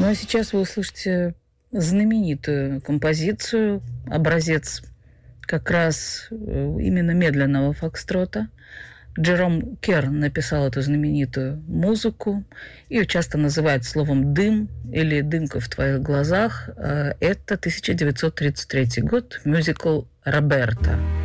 Ну а сейчас вы услышите знаменитую композицию, образец как раз именно медленного фокстрота. Джером Керр написал эту знаменитую музыку. Ее часто называют словом «дым» или «дымка в твоих глазах». Это 1933 год, мюзикл «Роберта».